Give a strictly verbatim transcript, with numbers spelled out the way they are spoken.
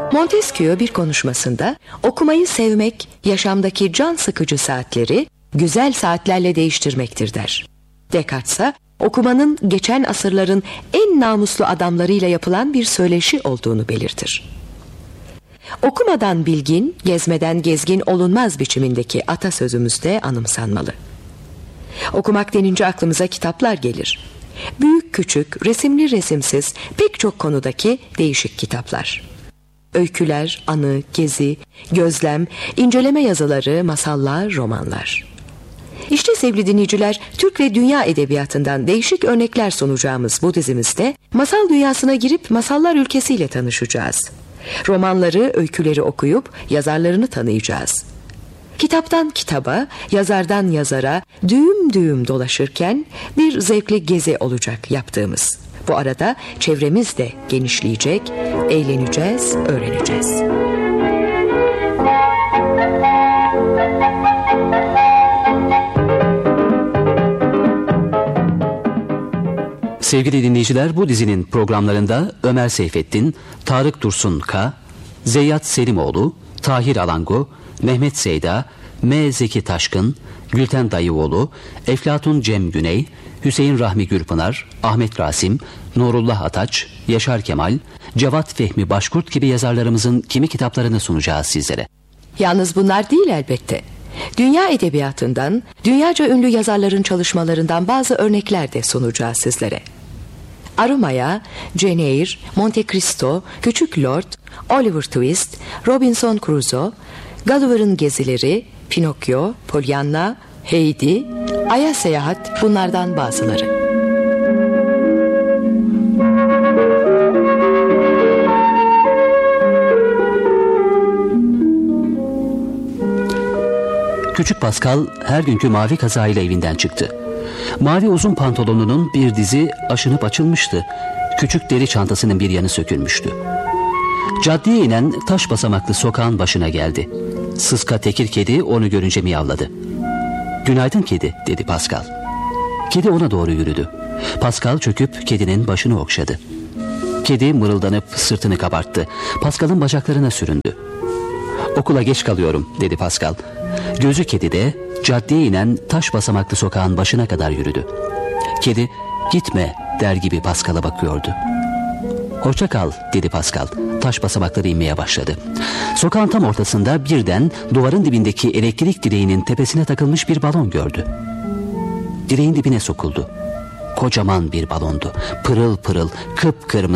Montesquieu bir konuşmasında okumayı sevmek, yaşamdaki can sıkıcı saatleri güzel saatlerle değiştirmektir der. Descartes ise okumanın geçen asırların en namuslu adamlarıyla yapılan bir söyleşi olduğunu belirtir. Okumadan bilgin, gezmeden gezgin olunmaz biçimindeki atasözümüz de anımsanmalı. Okumak denince aklımıza kitaplar gelir. Büyük küçük, resimli resimsiz pek çok konudaki değişik kitaplar. Öyküler, anı, gezi, gözlem, inceleme yazıları, masallar, romanlar. İşte sevgili dinleyiciler, Türk ve dünya edebiyatından değişik örnekler sunacağımız bu dizimizde masal dünyasına girip masallar ülkesiyle tanışacağız. Romanları, öyküleri okuyup yazarlarını tanıyacağız. Kitaptan kitaba, yazardan yazara düğüm düğüm dolaşırken bir zevkli gezi olacak yaptığımız. Bu arada çevremiz de genişleyecek, eğleneceğiz, öğreneceğiz. Sevgili dinleyiciler, bu dizinin programlarında Ömer Seyfettin, Tarık Dursun K, Zeyyat Selimoğlu, Tahir Alango, Mehmet Seyda, M. Zeki Taşkın, Gülten Dayıoğlu, Eflatun Cem Güney, Hüseyin Rahmi Gürpınar, Ahmet Rasim, Nurullah Ataç, Yaşar Kemal, Cevat Fehmi Başkurt gibi yazarlarımızın kimi kitaplarını sunacağız sizlere. Yalnız bunlar değil elbette. Dünya edebiyatından, dünyaca ünlü yazarların çalışmalarından bazı örnekler de sunacağız sizlere. Arumaya, Jane Eyre, Monte Cristo, Küçük Lord, Oliver Twist, Robinson Crusoe, Gulliver'ın Gezileri, Pinokyo, Pollyanna, Heidi, Ay'a Seyahat bunlardan bazıları. Küçük Pascal her günkü mavi kazağıyla evinden çıktı. Mavi uzun pantolonunun bir dizi aşınıp açılmıştı. Küçük deri çantasının bir yanı sökülmüştü. Caddeye inen taş basamaklı sokağın başına geldi. Sıska tekir kedi onu görünce miyavladı. "Günaydın kedi," dedi Pascal. Kedi ona doğru yürüdü. Pascal çöküp kedinin başını okşadı. Kedi mırıldanıp sırtını kabarttı. Pascal'ın bacaklarına süründü. "Okula geç kalıyorum," dedi Pascal. Gözü kedide caddeye inen taş basamaklı sokağın başına kadar yürüdü. Kedi "Gitme," der gibi Pascal'a bakıyordu. "Hoşça kal," dedi Pascal. Taş basamakları inmeye başladı. Sokağın tam ortasında birden duvarın dibindeki elektrik direğinin tepesine takılmış bir balon gördü. Direğin dibine sokuldu. Kocaman bir balondu. Pırıl pırıl, kıpkırmızı.